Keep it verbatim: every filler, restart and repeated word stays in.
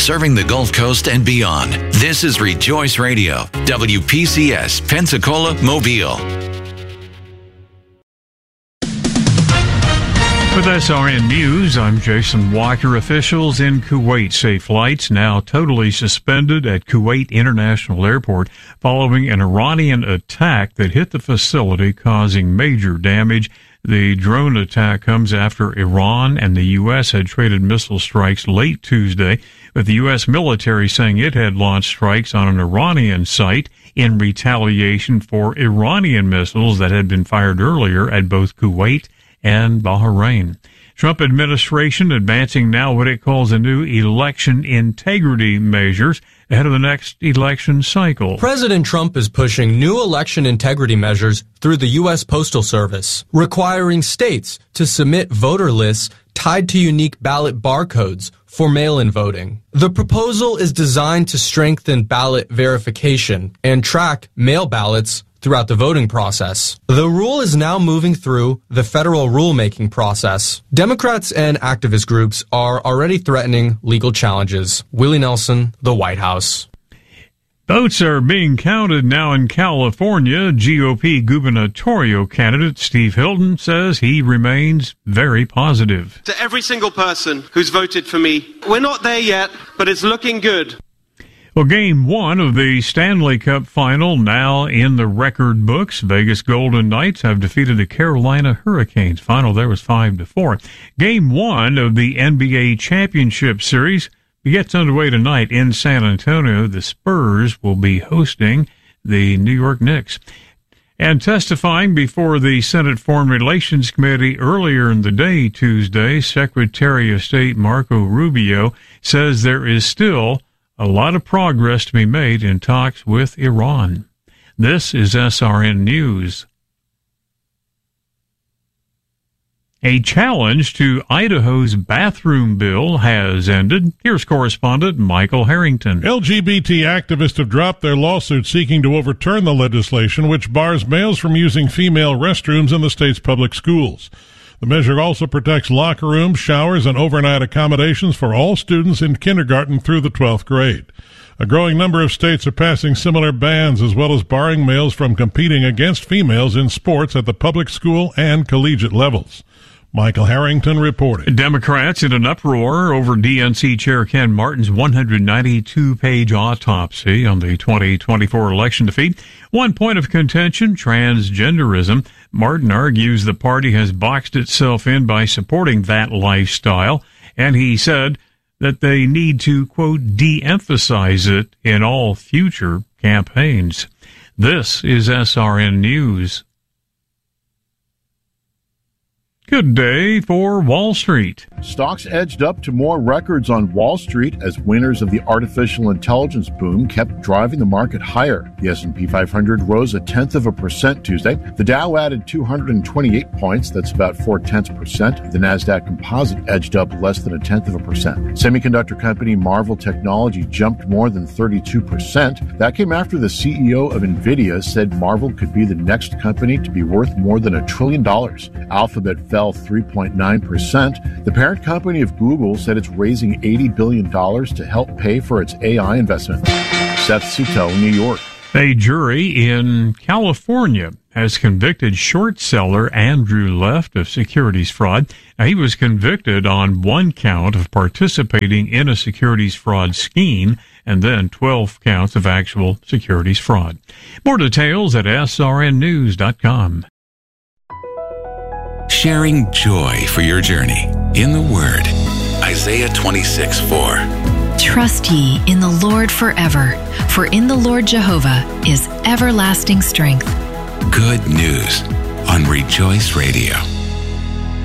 serving the Gulf Coast and beyond. This is Rejoice Radio, W P C S, Pensacola, Mobile. With S R N News, I'm Jason Walker. Officials in Kuwait say flights now totally suspended at Kuwait International Airport following an Iranian attack that hit the facility, causing major damage. The drone attack comes after Iran and the U S had traded missile strikes late Tuesday, with the U S military saying it had launched strikes on an Iranian site in retaliation for Iranian missiles that had been fired earlier at both Kuwait and Bahrain. Trump administration advancing now what it calls a new election integrity measures ahead of the next election cycle. President Trump is pushing new election integrity measures through the U S Postal Service, requiring states to submit voter lists tied to unique ballot barcodes for mail-in voting. The proposal is designed to strengthen ballot verification and track mail ballots throughout the voting process. The rule is now moving through the federal rulemaking process. Democrats and activist groups are already threatening legal challenges. Willie Nelson, the White House. Votes are being counted now in California. G O P gubernatorial candidate Steve Hilton says he remains very positive. To every single person who's voted for me, we're not there yet, but it's looking good. Well, game one of the Stanley Cup final now in the record books. Vegas Golden Knights have defeated the Carolina Hurricanes. Final there was five to four. Game one of the N B A Championship Series gets underway tonight in San Antonio. The Spurs will be hosting the New York Knicks. And testifying before the Senate Foreign Relations Committee earlier in the day Tuesday, Secretary of State Marco Rubio says there is still a lot of progress to be made in talks with Iran. This is S R N News. A challenge to Idaho's bathroom bill has ended. Here's correspondent Michael Harrington. L G B T activists have dropped their lawsuit seeking to overturn the legislation which bars males from using female restrooms in the state's public schools. The measure also protects locker rooms, showers, and overnight accommodations for all students in kindergarten through the twelfth grade. A growing number of states are passing similar bans, as well as barring males from competing against females in sports at the public school and collegiate levels. Michael Harrington reported. Democrats in an uproar over D N C Chair Ken Martin's one hundred ninety-two page autopsy on the twenty twenty-four election defeat. One point of contention, transgenderism. Martin argues the party has boxed itself in by supporting that lifestyle, and he said that they need to, quote, de-emphasize it in all future campaigns. This is S R N News. Good day for Wall Street. Stocks edged up to more records on Wall Street as winners of the artificial intelligence boom kept driving the market higher. The S and P five hundred rose a tenth of a percent Tuesday. The Dow added two hundred twenty-eight points. That's about four tenths percent. The Nasdaq Composite edged up less than a tenth of a percent. Semiconductor company Marvell Technology jumped more than thirty-two percent. That came after the C E O of NVIDIA said Marvell could be the next company to be worth more than a trillion dollars. Alphabet fell three point nine percent. The parent company of Google said it's raising eighty billion dollars to help pay for its A I investment. Seth Sutel, New York. A jury in California has convicted short seller Andrew Left of securities fraud. Now, he was convicted on one count of participating in a securities fraud scheme and then twelve counts of actual securities fraud. More details at S R N news dot com. Sharing joy for your journey in the Word. Isaiah twenty-six four. Trust ye in the Lord forever, for in the Lord Jehovah is everlasting strength. Good news on Rejoice Radio.